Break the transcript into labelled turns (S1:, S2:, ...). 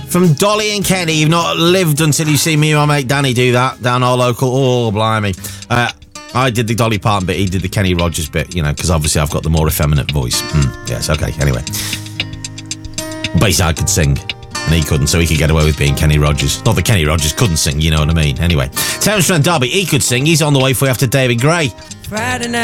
S1: From Dolly and Kenny, you've not lived until you see me and my mate Danny do that down our local. Oh, blimey. I did the Dolly Parton bit, he did the Kenny Rogers bit, you know, because obviously I've got the more effeminate voice. Yes, okay, anyway. But he said I could sing, and he couldn't, so he could get away with being Kenny Rogers. Not that Kenny Rogers couldn't sing, you know what I mean? Anyway, Terence Trent D'Arby, he could sing. He's on the way for you after David Gray. Friday night.